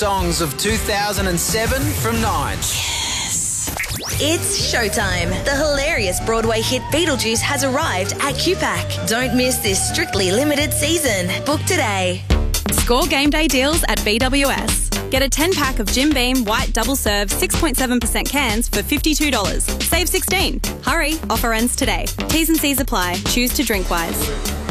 Songs of 2007 from 9. It's showtime. The hilarious Broadway hit Beetlejuice has arrived at QPAC. Don't miss this strictly limited season. Book today. Score game day deals at BWS. Get a 10-pack of Jim Beam White Double Serve 6.7% cans for $52. Save $16. Hurry, offer ends today. T's and C's apply. Choose to drink wise.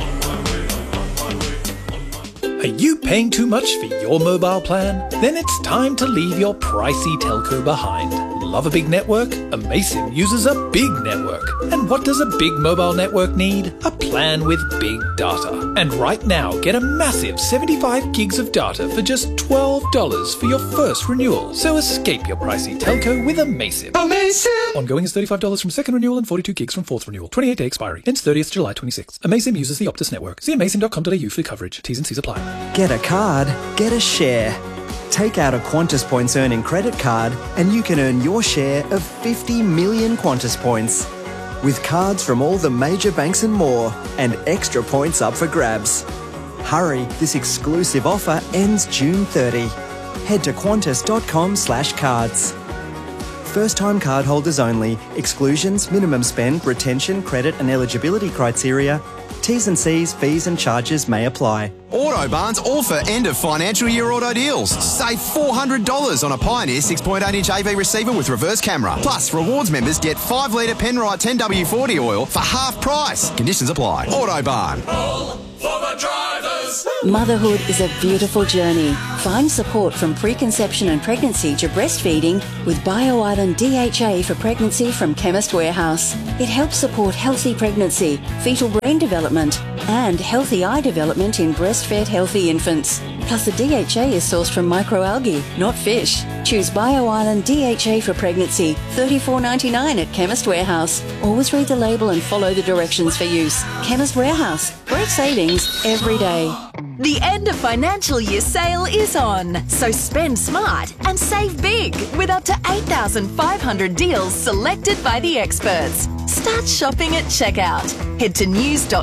Are you paying too much for your mobile plan? Then it's time to leave your pricey telco behind. Love a big network? Amaysim uses a big network. And what does a big mobile network need? A plan with big data. And right now, get a massive 75 gigs of data for just $12 for your first renewal. So escape your pricey telco with Amaysim. Amaysim! Ongoing is $35 from second renewal and 42 gigs from fourth renewal. 28-day expiry. Ends 30th July 26th. Amaysim uses the Optus network. See amaysim.com.au for coverage. T's and C's apply. Get a card, get a share. Take out a Qantas Points earning credit card and you can earn your share of 50 million Qantas points. With cards from all the major banks and more, and extra points up for grabs. Hurry, this exclusive offer ends June 30. Head to qantas.com/cards. First-time cardholders only. Exclusions, minimum spend, retention, credit and eligibility criteria. T's and C's, fees and charges may apply. Autobarn's all for end of financial year auto deals. Save $400 on a Pioneer 6.8-inch AV receiver with reverse camera. Plus, rewards members get 5-litre Penrite 10W40 oil for half price. Conditions apply. Autobarn. All for the drivers. Motherhood is a beautiful journey. Find support from preconception and pregnancy to breastfeeding with BioIsland DHA for pregnancy from Chemist Warehouse. It helps support healthy pregnancy, fetal brain development, and healthy eye development in breastfed healthy infants. Plus, the DHA is sourced from microalgae, not fish. Choose BioIsland DHA for pregnancy, $34.99 at Chemist Warehouse. Always read the label and follow the directions for use. Chemist Warehouse. Great savings every day. The end of financial year sale is on, so spend smart and save big with up to 8,500 deals selected by the experts. Start shopping at checkout. Head to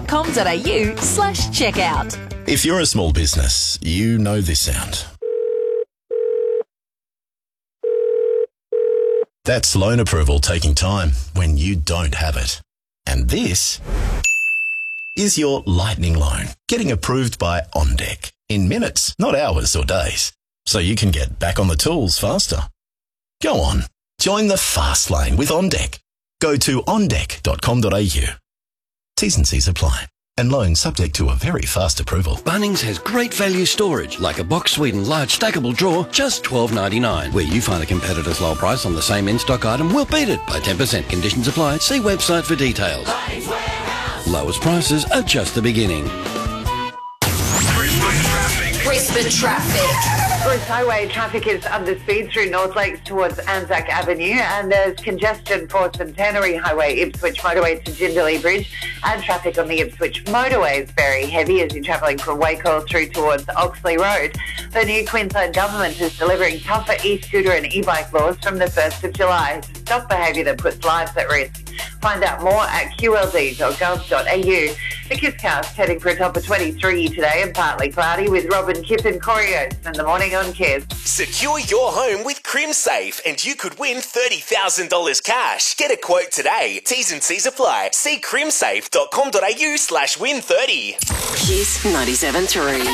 news.com.au/checkout. If you're a small business, you know this sound. That's loan approval taking time when you don't have it. And this is your lightning loan getting approved by OnDeck in minutes, not hours or days, so you can get back on the tools faster. Go on, join the fast lane with OnDeck. Go to ondeck.com.au. T's and C's apply. And loans subject to a very fast approval. Bunnings has great value storage, like a Box Sweden large stackable drawer, just $12.99. Where you find a competitor's low price on the same in-stock item, we'll beat it by 10%. Conditions apply. See website for details. Lowest prices are just the beginning. Brisbane traffic. Bruce Highway traffic is under speed through North Lakes towards Anzac Avenue, and there's congestion for Centenary Highway, Ipswich motorway to Jindalee Bridge, and traffic on the Ipswich motorway is very heavy as you're travelling from Waco through towards Oxley Road. The new Queensland government is delivering tougher e-scooter and e-bike laws from the 1st of July to stop behaviour that puts lives at risk. Find out more at qld.gov.au. The KISScast heading for a top of 23 today and partly cloudy with Robin Kipp and Corios in the morning on Kiss. Secure your home with CrimSafe and you could win $30,000 cash. Get a quote today. T's and C's apply. See crimsafe.com.au/win30. Kiss 97.3.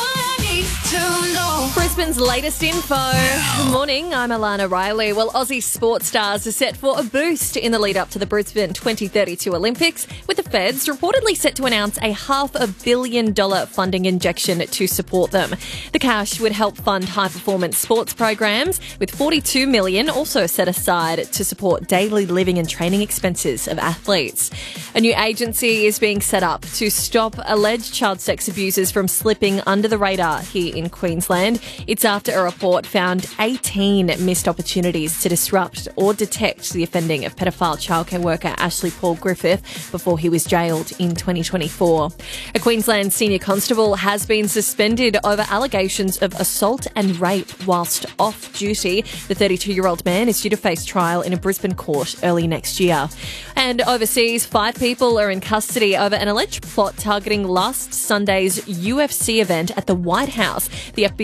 Brisbane's latest info. Good morning, I'm Alana Riley. Well, Aussie sports stars are set for a boost in the lead up to the Brisbane 2032 Olympics, with the Feds reportedly set to announce a $500 million funding injection to support them. The cash would help fund high-performance sports programs, with $42 million also set aside to support daily living and training expenses of athletes. A new agency is being set up to stop alleged child sex abusers from slipping under the radar here in Queensland. It's after a report found 18 missed opportunities to disrupt or detect the offending of pedophile childcare worker Ashley Paul Griffith before he was jailed in 2024. A Queensland senior constable has been suspended over allegations of assault and rape whilst off duty. The 32-year-old man is due to face trial in a Brisbane court early next year. And overseas, 5 people are in custody over an alleged plot targeting last Sunday's UFC event at the White House. The FBI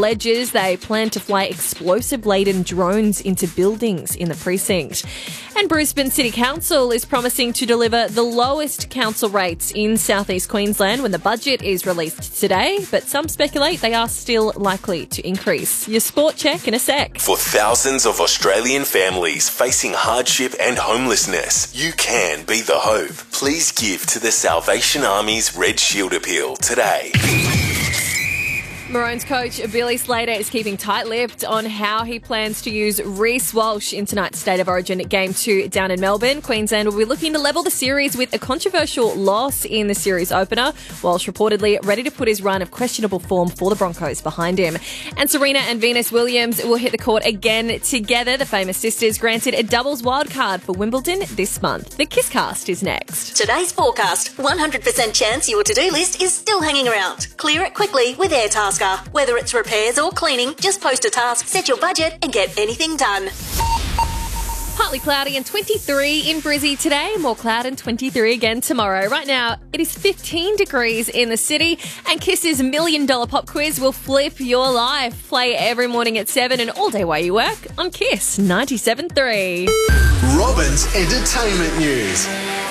alleges they plan to fly explosive-laden drones into buildings in the precinct. And Brisbane City Council is promising to deliver the lowest council rates in southeast Queensland when the budget is released today, but some speculate they are still likely to increase. Your sport check in a sec. For thousands of Australian families facing hardship and homelessness, you can be the hope. Please give to the Salvation Army's Red Shield appeal today. Maroons coach Billy Slater is keeping tight-lipped on how he plans to use Reece Walsh in tonight's State of Origin at Game 2 down in Melbourne. Queensland will be looking to level the series with a controversial loss in the series opener. Walsh reportedly ready to put his run of questionable form for the Broncos behind him. And Serena and Venus Williams will hit the court again together. The famous sisters granted a doubles wildcard for Wimbledon this month. The Kisscast is next. Today's forecast, 100% chance your to-do list is still hanging around. Clear it quickly with Airtasker. Whether it's repairs or cleaning, just post a task, set your budget and get anything done. Partly cloudy and 23 in Brizzy today. More cloud and 23 again tomorrow. Right now, it is 15 degrees in the city. And Kiss's $1 Million Pop Quiz will flip your life. Play every morning at 7 and all day while you work on Kiss 97.3. Robin's Entertainment News.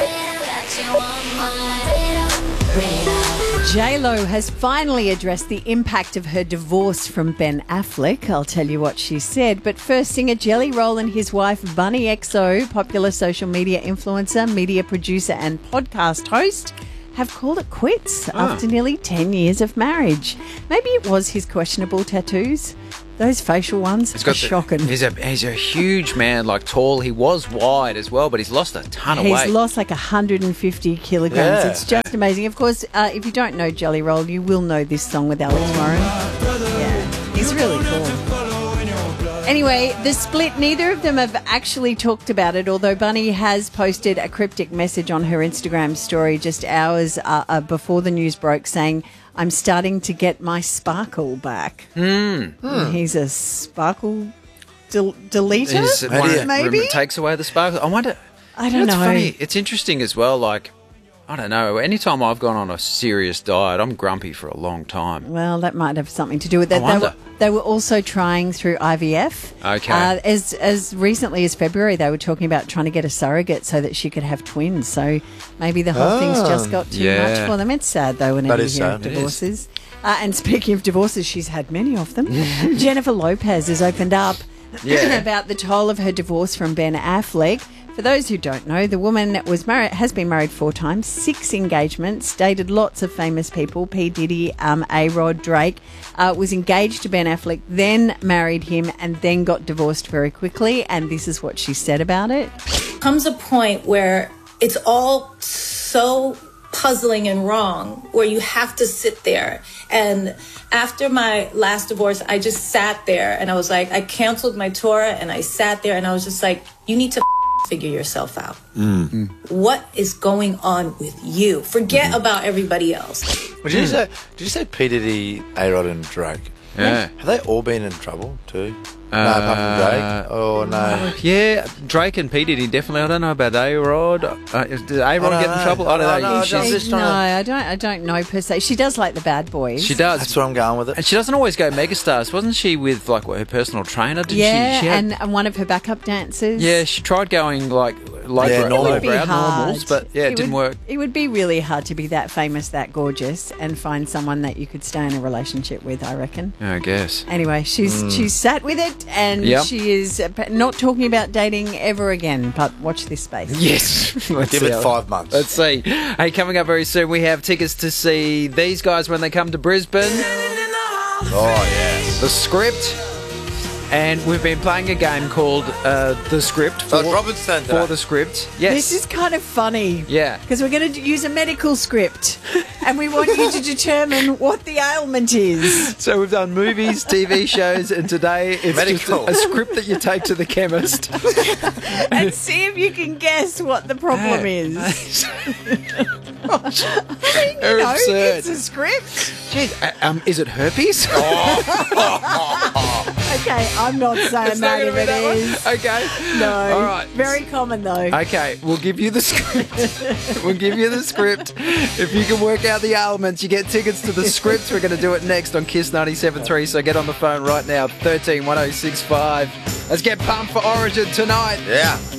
J-Lo has finally addressed the impact of her divorce from Ben Affleck. I'll tell you what she said. But first, singer Jelly Roll and his wife Bunny XO, popular social media influencer, media producer and podcast host, have called it quits after nearly 10 years of marriage. Maybe it was his questionable tattoos. Those facial ones are shocking. He's a huge man, like tall. He was wide as well, but he's lost a ton of weight. He's lost like 150 kilograms. Yeah. It's just amazing. Of course, if you don't know Jelly Roll, you will know this song with Alex Moran. Yeah, he's really cool. Anyway, the split, neither of them have actually talked about it, although Bunny has posted a cryptic message on her Instagram story just hours before the news broke saying, "I'm starting to get my sparkle back." He's a sparkle deleter, maybe? Takes away the sparkle. I wonder. I don't know. It's funny. It's interesting as well, like, I don't know. Anytime I've gone on a serious diet, I'm grumpy for a long time. Well, that might have something to do with that. They were also trying through IVF. Okay. As recently as February, they were talking about trying to get a surrogate so that she could have twins. So maybe the whole thing's just got too much for them. It's sad, though, whenever you hear of divorces. And speaking of divorces, she's had many of them. Jennifer Lopez has opened up about the toll of her divorce from Ben Affleck. For those who don't know, the woman has been married 4 times, 6 engagements, dated lots of famous people, P. Diddy, A-Rod, Drake, was engaged to Ben Affleck, then married him, and then got divorced very quickly. And this is what she said about it. Comes a point where it's all so puzzling and wrong, where you have to sit there. And after my last divorce, I just sat there and I was like, I canceled my tour and I sat there and I was just like, you need to figure yourself out. What is going on with you? Forget about everybody else. Did you say P. Diddy, A-Rod and Drake? Yeah. Have they all been in trouble too? No, apart from Drake? Oh, no. Yeah, Drake and P. Diddy definitely. I don't know about A-Rod. Did A-Rod get in trouble? I don't know. I don't know per se. She does like the bad boys. She does. That's where I'm going with it. And she doesn't always go megastars. Wasn't she with her personal trainer? Did she and one of her backup dancers. Yeah, she tried going like normals, but it didn't work. It would be really hard to be that famous, that gorgeous, and find someone that you could stay in a relationship with, I reckon. I guess. Anyway, she's sat with it, and she is not talking about dating ever again. But watch this space. Yes. Give it 5 months. Let's see. Hey, coming up very soon, we have tickets to see these guys when they come to Brisbane. Oh, yes. The Script. And we've been playing a game called The Script. So Robin's turn today. For The Script. Yes. This is kind of funny. Yeah. Because we're going to use a medical script. And we want you to determine what the ailment is. So we've done movies, TV shows, and today it's medical. Just a script that you take to the chemist. And see if you can guess what the problem is. It's a script. Jeez, is it herpes? I Okay, I'm not saying It's not that going to if be it that is. one? Okay. No. All right. Very common, though. Okay, we'll give you the script. We'll give you the script. If you can work out the elements, you get tickets to the script. We're going to do it next on Kiss 97.3, so get on the phone right now, 13 1065. Let's get pumped for Origin tonight. Yeah.